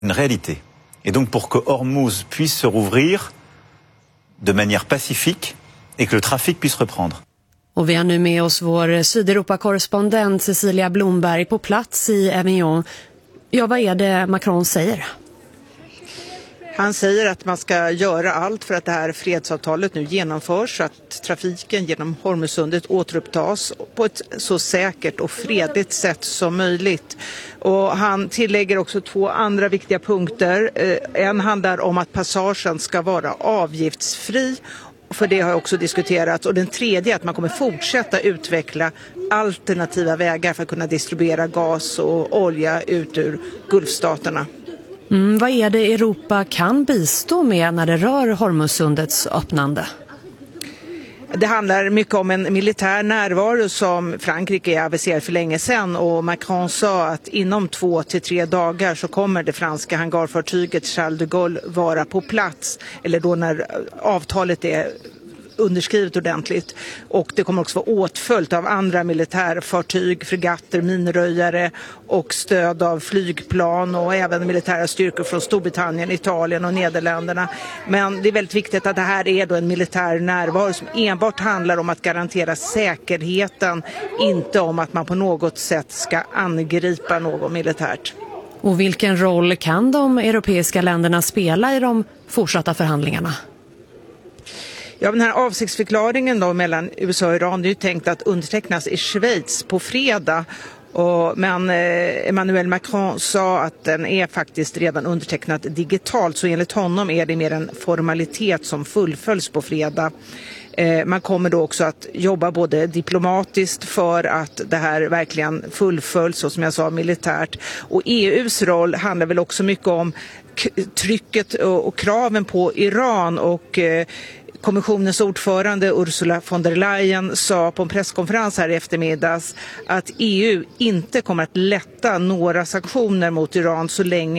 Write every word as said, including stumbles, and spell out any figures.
Une réalité. Et donc pour que Hormuz puisse se rouvrir de manière pacifique et que le trafic puisse reprendre. Och vi har nu med oss vår Sydeuropa-korrespondent Cecilia Blomberg på plats i Avignon. Ja, vad är det Macron säger? Han säger att man ska göra allt för att det här fredsavtalet nu genomförs så att trafiken genom Hormuzsundet återupptas på ett så säkert och fredligt sätt som möjligt. Och han tillägger också två andra viktiga punkter. En handlar om att passagen ska vara avgiftsfri. För det har också diskuterats. Och den tredje är att man kommer fortsätta utveckla alternativa vägar för att kunna distribuera gas och olja ut ur Gulfstaterna. Mm, vad är det Europa kan bistå med när det rör Hormussundets öppnande? Det handlar mycket om en militär närvaro som Frankrike aviserade för länge sedan, och Macron sa att inom två till tre dagar så kommer det franska hangarfartyget Charles de Gaulle vara på plats, eller då när avtalet är underskrivet ordentligt, och det kommer också vara åtföljt av andra militärfartyg, fregatter, minröjare och stöd av flygplan och även militära styrkor från Storbritannien, Italien och Nederländerna. Men det är väldigt viktigt att det här är då en militär närvaro som enbart handlar om att garantera säkerheten, inte om att man på något sätt ska angripa något militärt. Och vilken roll kan de europeiska länderna spela i de fortsatta förhandlingarna? Ja, den här avsiktsförklaringen då mellan U S A och Iran är ju tänkt att undertecknas i Schweiz på fredag. Och, men eh, Emmanuel Macron sa att den är faktiskt redan undertecknad digitalt, så enligt honom är det mer en formalitet som fullföljs på fredag. Eh, man kommer då också att jobba både diplomatiskt för att det här verkligen fullföljs och som jag sa militärt. Och E U:s roll handlar väl också mycket om k- trycket och, och kraven på Iran, och eh, kommissionens ordförande Ursula von der Leyen sa på en presskonferens här i eftermiddags att E U inte kommer att lätta några sanktioner mot Iran så länge